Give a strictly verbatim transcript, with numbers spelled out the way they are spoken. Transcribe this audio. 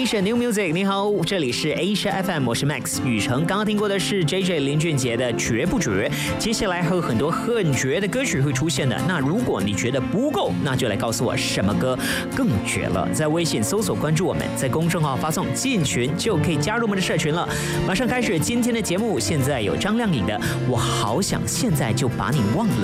Asia New Music， 你好，这里是 Asia F M， 我是 Max 宇成。刚刚听过的是 J J 林俊杰的《绝不绝》，接下来还有很多很绝的歌曲会出现的。那如果你觉得不够，那就来告诉我什么歌更绝了。在微信搜索关注我们，在公众号发送进群就可以加入我们的社群了。马上开始今天的节目，现在有张靓颖的《我好想现在就把你忘了》。